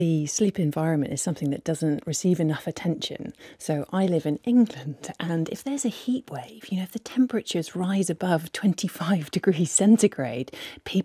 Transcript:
The sleep environment is something that doesn't receive enough attention. So I live in England, and if there's a heat wave, if the temperatures rise above 25 degrees centigrade, people